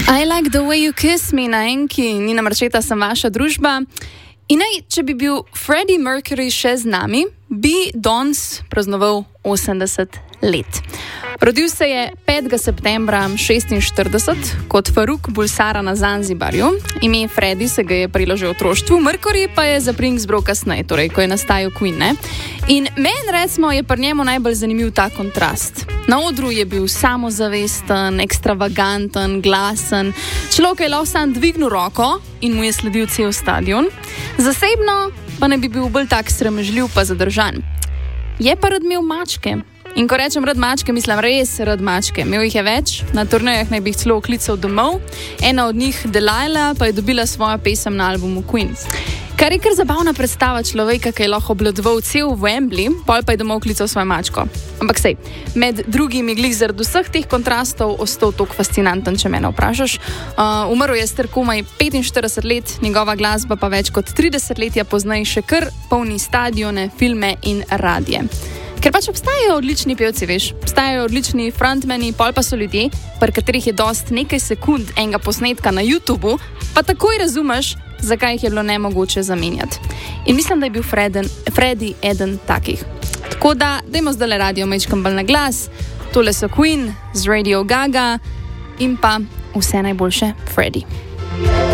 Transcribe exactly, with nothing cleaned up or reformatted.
I like the way you kiss me na enki, Nina Marčeta, sem vaša družba. In naj, če bi bil Freddie Mercury še z nami, bi danes praznoval osemdeset let. Rodil se je petega septembra šestinštirideset kot Faruk Bulsara na Zanzibarju. Ime Freddie se ga je prilo že v otroštvu, Mercury pa je zapring zbral kasneje, torej ko je nastajal Queen, ne? In meni, recimo, je pri njemu najbolj zanimiv ta kontrast. Na odru je bil samozavesten, ekstravaganten, glasen, človek je lahko sam dvignil roko in mu je sledil cel stadion. Zasebno pa ne bi bil bolj tak sramežljiv pa zadržan. Je pa rad imel mačke. In ko rečem rad mačke, mislim res rad mačke. Imel jih je več, na turnejah naj bi jih celo oklical domov. Ena od njih, Delilah, pa je dobila svojo pesem na albumu Queen. Kar je kar zabavna predstava človeka, ki je lahko obvladoval cel Wembley, pol pa je domov klical svojo mačko. Ampak sej, med drugimi glih zaradi vseh teh kontrastov ostal toliko fascinanten, če mene vprašaš. Uh, umrl je star komaj petinštirideset let, njegova glasba pa več kot trideset letja pozneje še kar polni stadione, filme in radije. Ker pač obstajajo odlični pevci, veš, obstajajo odlični frontmeni, pol pa so ljudje, pri katerih je dost nekaj sekund enega posnetka na YouTubu, pa takoj razumeš, zakaj jih je bilo nemogoče zamenjati. In mislim, da je bil Freden, Freddie eden takih. Tako da, dajmo zdaj radio mečkam bolj na glas, tole so Queen z Radio Gaga in pa vse najboljše Freddie.